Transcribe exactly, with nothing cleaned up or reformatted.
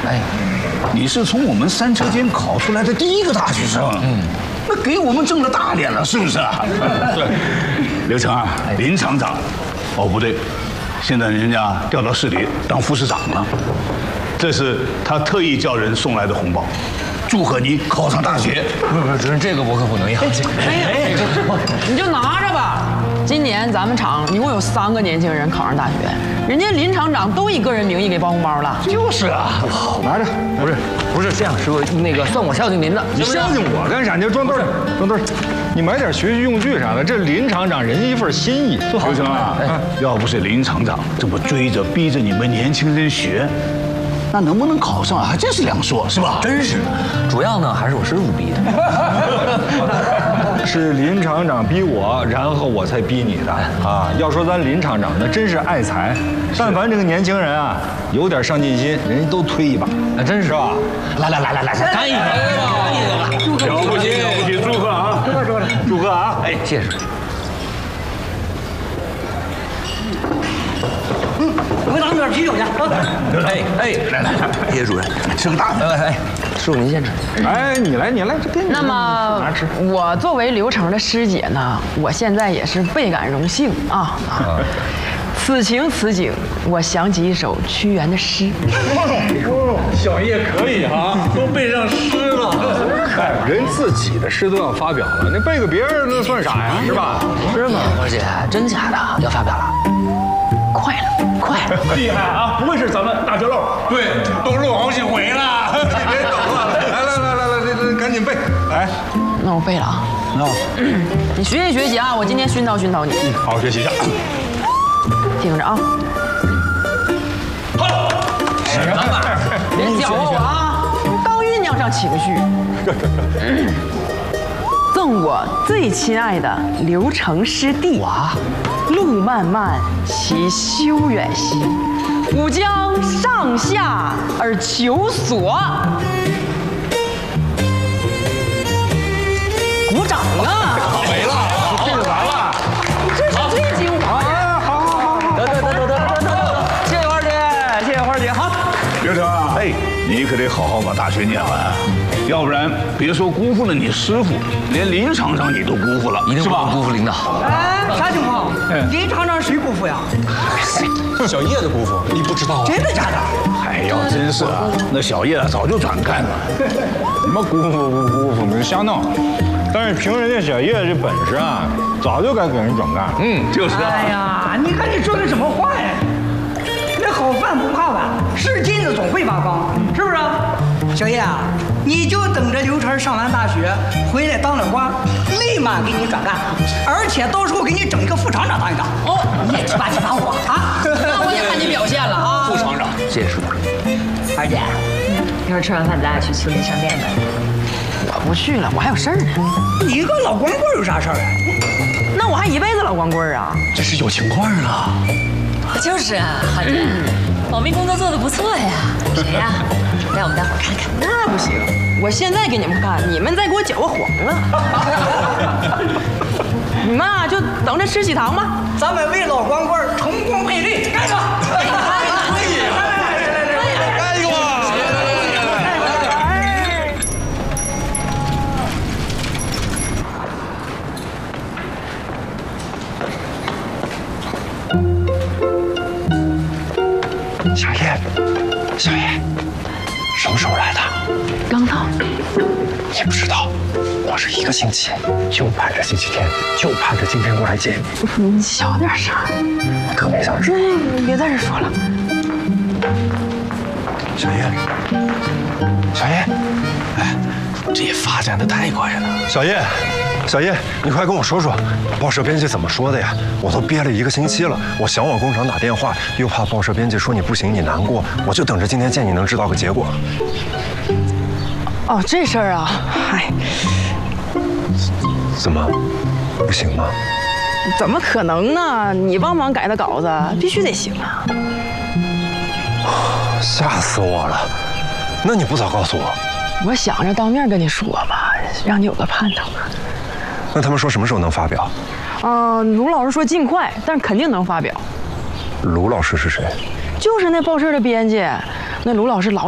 哎， 你是从我们三车间考出来的第一个大学生，嗯，那给我们挣了大脸了，是不是啊？对，刘成啊，林厂长，哦不对，现在人家调到市里当副市长了，这是他特意叫人送来的红包，祝贺你考上大学。 不是不是，主任，这个我可不能要。 哎，你就拿着吧。今年咱们厂一共有三个年轻人考上大学，人家林厂长都以个人名义给包红包了。 就是啊， 好，拿着。 不是不是这样，师傅，那个算我孝敬您的。 你孝敬我干啥？你就装堆儿，装堆儿。你买点学习用具啥的，这林厂长人家一份心意。 刘成啊，要不是林厂长这么追着逼着你们年轻人学，那能不能考上还真是两说，是吧？ 真是，主要呢还是我师傅逼的。 是林厂长逼我，然后我才逼你的啊！要说咱林厂长那真是爱财，但凡这个年轻人啊有点上进心，人家都推一把， 那真是吧？ 来来来来来，干一个，干一个吧！ 了不起了不起，祝贺啊！ 祝贺啊！ 哎，谢谢。 嗯，我给咱们点啤酒去。 哎哎，来来来，叶主任， 吃个大的。 哎哎，师傅您先吃。 哎，你来你来，这给你。 那么我作为刘成的师姐呢，我现在也是倍感荣幸啊啊！此情此景，我想起一首屈原的诗。 小叶可以啊，都背上诗了。 哎，人自己的诗都要发表了，那背个别人那算啥呀？是吧？ 是吗，二姐？真假的？要发表了？ 快了，快了！ 厉害啊！不会是咱们大学漏？对，都漏好几回了。别等了， 来来来来来，这这赶紧背。来， 那我背了啊。 那你学习学习啊，我今天熏陶熏陶你。 好好学习一下。 听着啊。 好， 什么玩意儿？ 别搅和我啊！刚酝酿上情绪。赠我最亲爱的刘成师弟。哇！路漫漫其修远兮，吾将上下而求索。鼓掌啊！ 没了， 这就完了。 这是最精华。 啊，好好好好。 得得得得得得得，谢谢花姐，谢谢花姐。好， 刘成啊，哎，你可得好好把大学念完，要不然别说辜负了你师傅，连林厂长你都辜负了， 一定不能辜负领导。 哎，啥情况？林厂长谁辜负呀？ 小叶的姑父，你不知道啊？ 真的假的？ 哎要真是啊，那小叶早就转干了。 什么辜负不辜负，你瞎闹。但是凭人家小叶这本事啊，早就该给人转干了。 嗯，就是啊。 哎呀，你看你说的什么话呀？那好饭不怕晚，是金子总会发光，是不是？小叶啊，你就等着刘成上完大学回来当了官，立马给你转干，而且到时候给你整一个副厂长当一当。哦，你也提拔提拔我啊！ 那我得看你表现了啊！ 副厂长， 谢谢师傅。 二姐，一会儿吃完饭咱俩去青林商店吧。 我不去了，我还有事儿呢。 你一个老光棍有啥事儿啊？ 那我还一辈子老光棍啊！ 这是有情况了。 就是啊，二姐，保密工作做得不错呀。谁呀？让我们大伙看看。 那不行，我现在给你们看，你们再给我搅和黄了。你们啊，就等着吃喜糖吧。 咱们为老光棍成功配对，干一个！可以，来来来来来， 干一个吧！ 小叶，小叶，什么时候来的？ 刚到。 你不知道，我是一个星期就盼着星期天，就盼着今天过来见你。 你小点声， 我特别想知道。 你别在这说了。 小叶，小叶，哎，这也发展的太快了。小叶，小叶，你快跟我说说，报社编辑怎么说的呀？我都憋了一个星期了，我想往工厂打电话，又怕报社编辑说你不行，你难过，我就等着今天见你能知道个结果。 哦，这事儿啊，嗨， 怎么，不行吗？ 怎么可能呢？你帮忙改的稿子必须得行啊！ 吓死我了！那你不早告诉我？ 我想着当面跟你说吧，让你有个盼头。 那他们说什么时候能发表？ 嗯，卢老师说尽快，但是肯定能发表。 卢老师是谁？ 就是那报社的编辑，那卢老师老